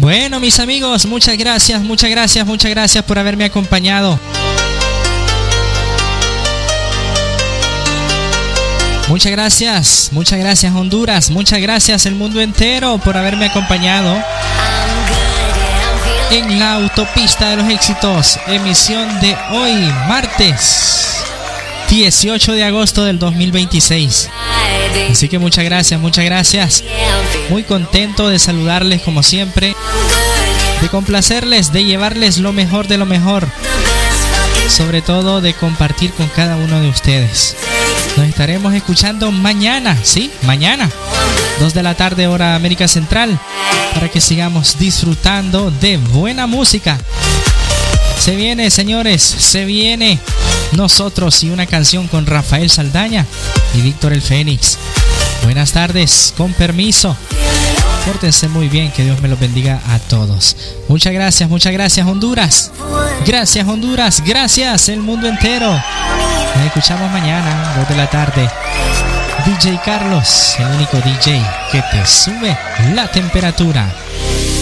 Bueno, mis amigos, muchas gracias por haberme acompañado. Muchas gracias Honduras, muchas gracias el mundo entero por haberme acompañado en la autopista de los éxitos, emisión de hoy, martes 18 de agosto del 2026. Así que muchas gracias. Muy contento de saludarles como siempre, de complacerles, de llevarles lo mejor de lo mejor, sobre todo de compartir con cada uno de ustedes. Nos estaremos escuchando mañana, ¿sí? Mañana, 2 de la tarde, hora América Central, para que sigamos disfrutando de buena música. Se viene, señores, se viene Nosotros y una canción con Rafael Saldaña y Víctor el Fénix. Buenas tardes, con permiso. Pórtense muy bien, que Dios me los bendiga a todos. Muchas gracias Honduras. Gracias el mundo entero. Nos escuchamos mañana, 2 de la tarde. DJ Carlos, el único DJ que te sube la temperatura.